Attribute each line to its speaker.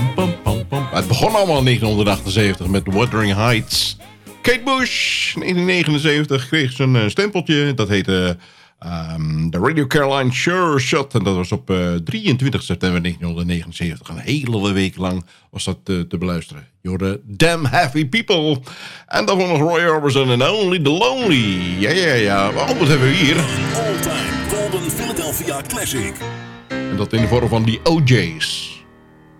Speaker 1: Het begon allemaal in 1978 met Wuthering Heights. Kate Bush, in 1979 kreeg ze een stempeltje. Dat heette de Radio Caroline Sure Shot. En dat was op 23 september 1979. Een hele week lang was dat te beluisteren. Je hoorde Damn Happy People. En daarvoor nog Roy Orbison en Only the Lonely. Ja. Oh, wat hebben we hier?
Speaker 2: All-time Golden Philadelphia Classic.
Speaker 1: En dat in de vorm van die OJ's.